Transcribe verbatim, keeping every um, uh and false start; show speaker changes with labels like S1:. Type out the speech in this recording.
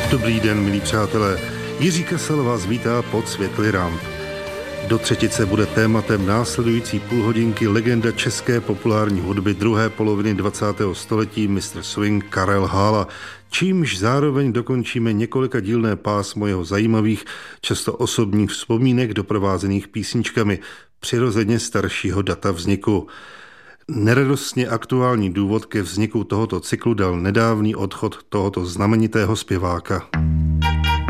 S1: Dobrý den, milí přátelé. Jiří Kasal vás vítá pod světly ramp. Do třetice bude tématem následující půlhodinky legenda české populární hudby druhé poloviny dvacátého století mistr swing Karel Hála, čímž zároveň dokončíme několika dílné pásmo jeho zajímavých, často osobních vzpomínek doprovázených písničkami, přirozeně staršího data vzniku. Neradostně aktuální důvod ke vzniku tohoto cyklu dal nedávný odchod tohoto znamenitého zpěváka.